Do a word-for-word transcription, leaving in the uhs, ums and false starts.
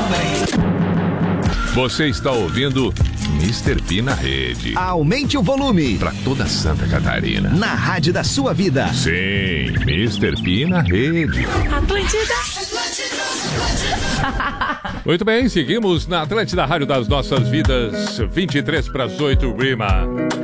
Você está ouvindo mister P na rede. Aumente o volume. Para toda Santa Catarina. Na rádio da sua vida. Sim, mister P na rede. Atlântida. Muito bem, seguimos na Atlântida, rádio das nossas vidas. vinte e três para as oito, Rima.